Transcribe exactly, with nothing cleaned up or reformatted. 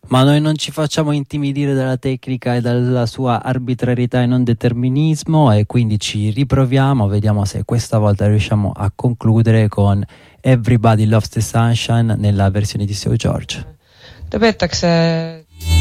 Ma noi non ci facciamo intimidire dalla tecnica e dalla sua arbitrarietà e non determinismo, e quindi ci riproviamo, vediamo se questa volta riusciamo a concludere con Everybody Loves the Sunshine nella versione di Seu George. Ta peetakse